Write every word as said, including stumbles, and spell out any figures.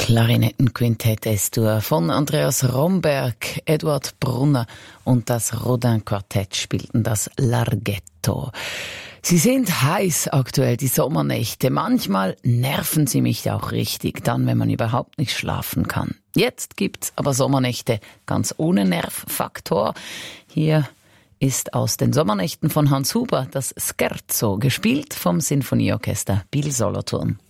Klarinettenquintett S-Dur von Andreas Romberg, Eduard Brunner und das Rodin-Quartett spielten das Larghetto. Sie sind heiß aktuell, die Sommernächte. Manchmal nerven sie mich auch richtig, dann, wenn man überhaupt nicht schlafen kann. Jetzt gibt's aber Sommernächte ganz ohne Nervfaktor. Hier ist aus den Sommernächten von Hans Huber das Scherzo, gespielt vom Sinfonieorchester Biel Solothurn.